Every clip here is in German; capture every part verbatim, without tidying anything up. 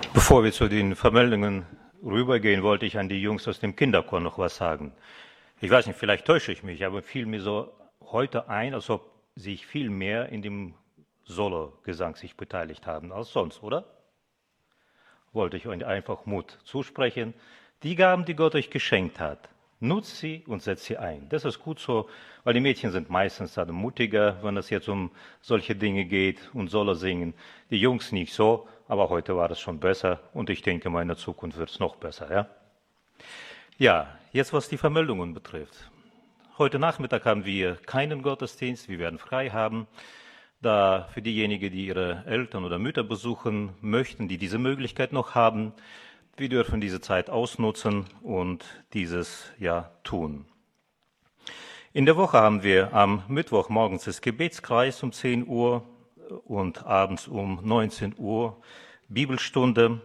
Bevor wir zu den Vermeldungen rübergehen, wollte ich an die Jungs aus dem Kinderchor noch was sagen. Ich weiß nicht, vielleicht täusche ich mich, aber fiel mir so heute ein, als ob sie sich viel mehr in dem Solo-Gesang sich beteiligt haben als sonst, oder? Wollte ich euch einfach Mut zusprechen. Die Gaben, die Gott euch geschenkt hat, nutzt sie und setzt sie ein. Das ist gut so, weil die Mädchen sind meistens dann mutiger, wenn es jetzt um solche Dinge geht und Solo singen. Die Jungs nicht so, aber heute war es schon besser und ich denke mal, in der Zukunft wird es noch besser. Ja? Ja, jetzt was die Vermeldungen betrifft. Heute Nachmittag haben wir keinen Gottesdienst, wir werden frei haben. Da für diejenigen, die ihre Eltern oder Mütter besuchen möchten, die diese Möglichkeit noch haben, wir dürfen diese Zeit ausnutzen und dieses ja tun. In der Woche haben wir am Mittwoch morgens das Gebetskreis um zehn Uhr und abends um neunzehn Uhr Bibelstunde.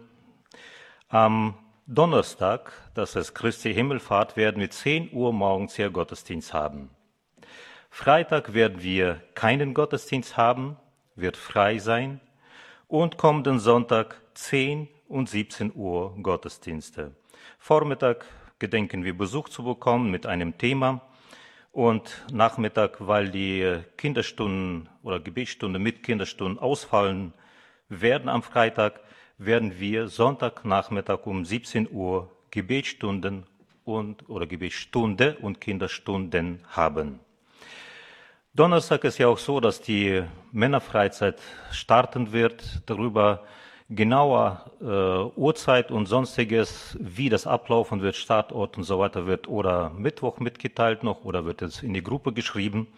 Am Donnerstag, das ist Christi Himmelfahrt, werden wir zehn Uhr morgens hier Gottesdienst haben. Freitag werden wir keinen Gottesdienst haben, wird frei sein. Und kommenden Sonntag zehn und siebzehn Uhr Gottesdienste. Vormittag gedenken wir Besuch zu bekommen mit einem Thema. Und Nachmittag, weil die Kinderstunden oder Gebetsstunden mit Kinderstunden ausfallen werden am Freitag, werden wir Sonntagnachmittag um siebzehn Uhr Gebetsstunden und oder Gebetsstunde und Kinderstunden haben. Donnerstag ist ja auch so, dass die Männerfreizeit starten wird. Darüber genauer äh, Uhrzeit und sonstiges, wie das ablaufen wird, Startort und so weiter wird oder Mittwoch mitgeteilt noch oder wird es in die Gruppe geschrieben.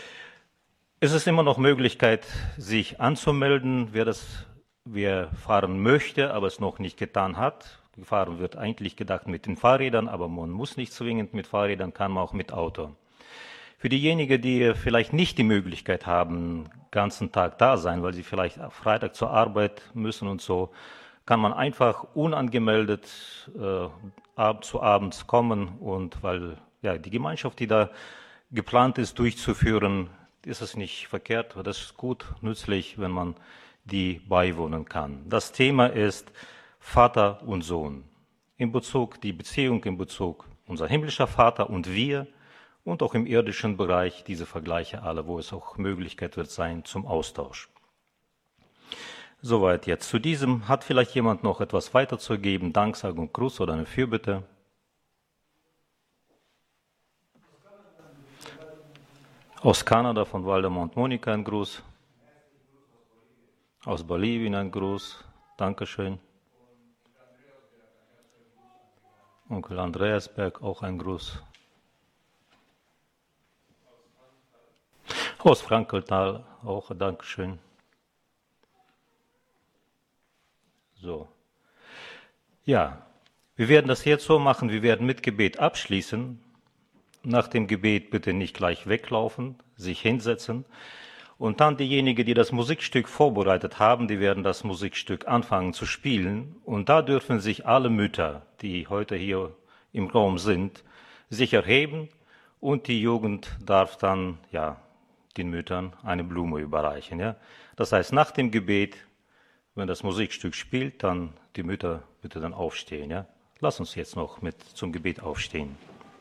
Es ist immer noch Möglichkeit, sich anzumelden, wer das, wer fahren möchte, aber es noch nicht getan hat. Gefahren wird eigentlich gedacht mit den Fahrrädern, aber man muss nicht zwingend mit Fahrrädern, kann man auch mit Auto. Für diejenigen, die vielleicht nicht die Möglichkeit haben, den ganzen Tag da sein, weil sie vielleicht Freitag zur Arbeit müssen und so, kann man einfach unangemeldet äh, ab, zu abends kommen und weil ja die Gemeinschaft, die da geplant ist, durchzuführen, ist es nicht verkehrt, das ist gut, nützlich, wenn man die beiwohnen kann. Das Thema ist Vater und Sohn. In Bezug, die Beziehung in Bezug unser himmlischer Vater und wir, und auch im irdischen Bereich diese Vergleiche alle, wo es auch Möglichkeit wird sein zum Austausch. Soweit jetzt zu diesem. Hat vielleicht jemand noch etwas weiterzugeben? Danksagung, Gruß oder eine Fürbitte? Aus Kanada von Waldemar und Monika ein Gruß. Aus Bolivien ein Gruß. Dankeschön. Onkel Andreasberg auch ein Gruß. Aus Frankeltal auch, Dankeschön. So. Ja, wir werden das jetzt so machen, wir werden mit Gebet abschließen. Nach dem Gebet bitte nicht gleich weglaufen, sich hinsetzen. Und dann diejenigen, die das Musikstück vorbereitet haben, die werden das Musikstück anfangen zu spielen. Und da dürfen sich alle Mütter, die heute hier im Raum sind, sich erheben. Und die Jugend darf dann, ja, den Müttern eine Blume überreichen. Ja? Das heißt, nach dem Gebet, wenn das Musikstück spielt, dann die Mütter bitte dann aufstehen. Ja? Lass uns jetzt noch mit zum Gebet aufstehen.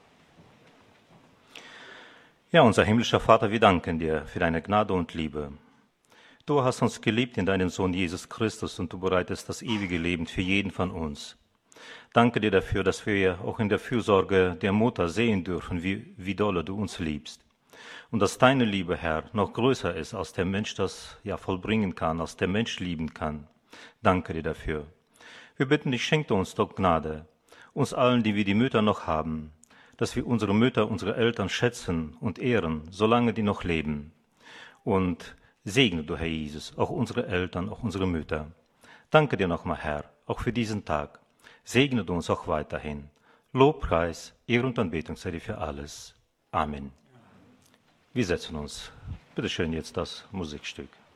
Ja, unser himmlischer Vater, wir danken dir für deine Gnade und Liebe. Du hast uns geliebt in deinem Sohn Jesus Christus und du bereitest das ewige Leben für jeden von uns. Danke dir dafür, dass wir auch in der Fürsorge der Mutter sehen dürfen, wie, wie dolle du uns liebst. Und dass deine Liebe, Herr, noch größer ist, als der Mensch das ja vollbringen kann, als der Mensch lieben kann. Danke dir dafür. Wir bitten dich, schenke uns doch Gnade, uns allen, die wir die Mütter noch haben, dass wir unsere Mütter, unsere Eltern schätzen und ehren, solange die noch leben. Und segne du, Herr Jesus, auch unsere Eltern, auch unsere Mütter. Danke dir nochmal, Herr, auch für diesen Tag. Segne du uns auch weiterhin. Lobpreis, Ehre und Anbetung sei dir für alles. Amen. Wir setzen uns. Bitte schön jetzt das Musikstück.